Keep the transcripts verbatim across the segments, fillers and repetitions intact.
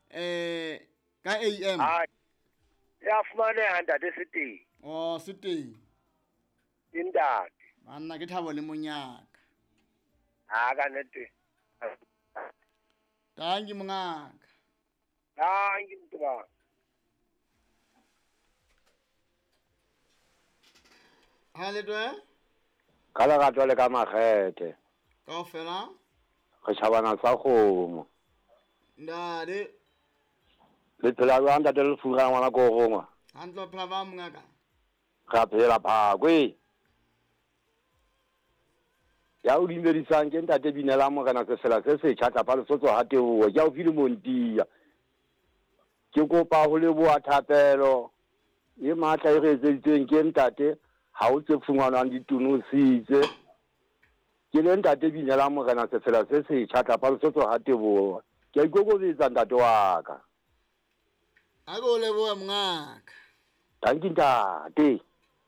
eh ka A M. ha ya fumaneha ntate se teng Oh se teng. ke ntate Banna ke Thabo le Monyaka. ha ka nnete Tangi mongaka. ha ke ntwa Ha le twe ka lerato le ka makgethe kaofela. re tjhabana sa kgomo Ndade le phela jwang ntate le fura ngwana ko rongwa hantle phela ba mongaka. ra phela phakwe ya o dimedisang ke ntate binela morena se fela se se tjha tsa le sotso ha teo ya o file montia ke kopa ho le boa thapelo e matla e re etseditsweng ke ntate ha o tse fungwanang ditunositse ke le ntate binela morena se fela se se tjha tsa le sotso ha teo ke a ikokobetsa ntate wa ka Ha go le boa mongaka. tanki ntate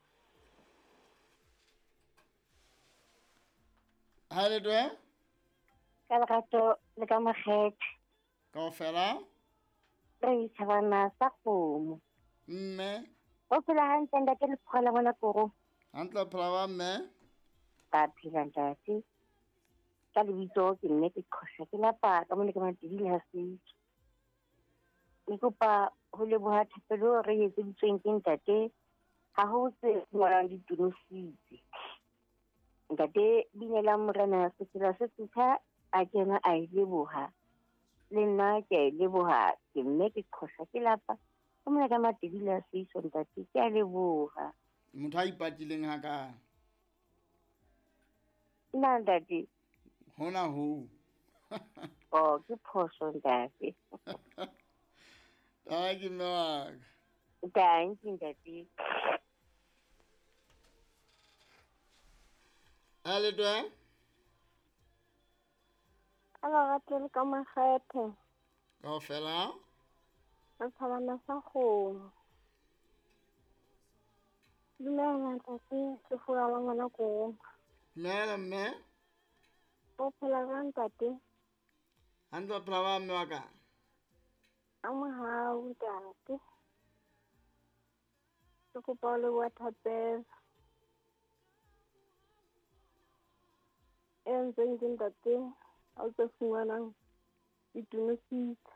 Ha le twe ka lerato le ka makgethe kaofela. re tjhabana sa kgomo Mme o phela hantle ntate le phogela ngwana koro hantle phela ba mme. ka phela ntate ka lebitso ke nne ke qhosa ke lapa ka mone ka matidi le ha setso ke kopa ho leboha thapelo re etseditsweng ke ntate ha ho se ngwalang ditunositse ntate binela morena se sela se setjha a kena a e leboha le nna ke a e leboha ke mme ke qhosa ke lapa ka mone ka matidi le ha setso ntate ke a leboha Motho a ipatileng ha ka. nna ntate Hona ho. oh ke phoso ntate Tangi mongaka. thank you ntate Ha le twe ka lerato le ka makgethe kaofela. re tjhabana sa kgomo dumela ntate ke fura la ngwana ko Mela mme o phela jwang ntate hantle phela ba mme wa ka. a mohau ntate ke kopa ho leboha thapelo e entseng ke ntate ha o tse fumanang ditunositse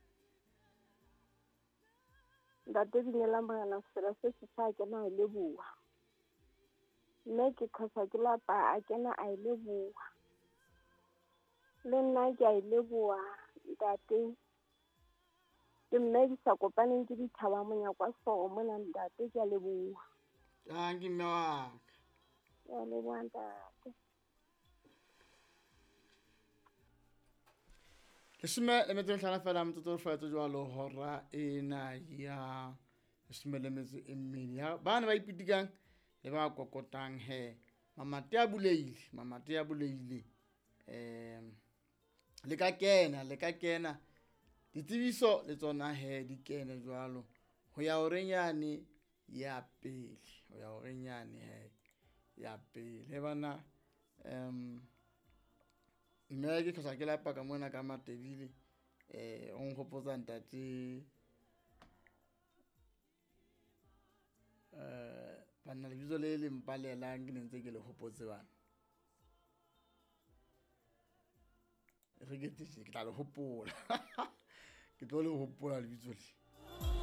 ntate binela morena fela se setjha a kena a e leboha mme ke qhosa ke lapa a kena a e leboha le nna ke a e leboha ntate ke mme di sa kopaneng ke dithaba monyakwa soo mona ntate ke a leboha Tangi mme wa ka. ke a leboha ntate Lesome le metso e hlano fela motsotso o faetse jwalo hora ena ya lesome le metso e mmedi. Ya bana ba ipitikang le ba kokotang he. Mamate a buleile, mamate a buleile. Eh le ka kena, le ka kena. Ditsebiso le tsona he di kene jwalo. Ho ya orenyane ya pele, ho ya orenyane he ya pele. Bana em mme ke tlosa ke lapa ka mona ka matebile eh o nkgopotsa ntate eh bana lebitso le le mpalelang ke ntse ke le hopotse bana re ke tse ke tla le hopola ke tlo le hopola lebitso le